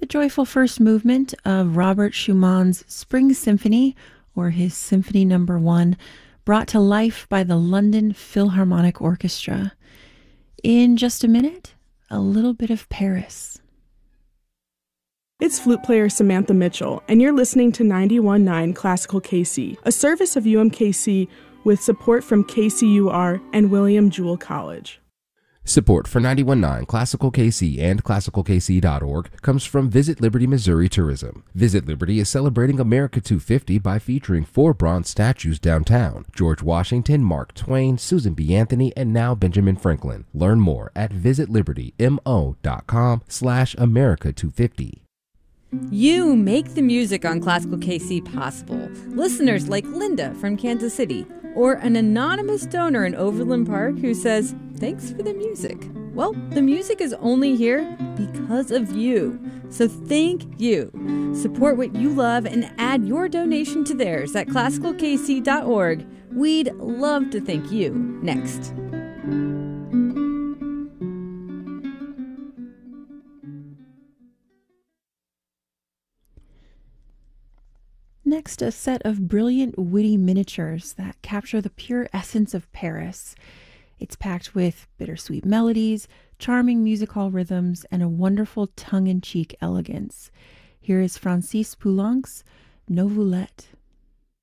the joyful first movement of Robert Schumann's Spring Symphony, or his Symphony Number 1, brought to life by the London Philharmonic Orchestra. In just a minute, a little bit of Paris. It's flute player Samantha Mitchell, and you're listening to 91.9 Classical KC, a service of UMKC with support from KCUR and William Jewell College. Support for 91.9 Classical KC and ClassicalKC.org comes from Visit Liberty Missouri Tourism. Visit Liberty is celebrating America 250 by featuring 4 bronze statues downtown: George Washington, Mark Twain, Susan B. Anthony, and now Benjamin Franklin. Learn more at visitlibertymo.com/America250. You make the music on Classical KC possible. Listeners like Linda from Kansas City, or an anonymous donor in Overland Park who says, "Thanks for the music." Well, the music is only here because of you. So thank you. Support what you love and add your donation to theirs at classicalkc.org. We'd love to thank you next. Next, a set of brilliant, witty miniatures that capture the pure essence of Paris. It's packed with bittersweet melodies, charming music hall rhythms, and a wonderful tongue-in-cheek elegance. Here is Francis Poulenc's Nouvellette.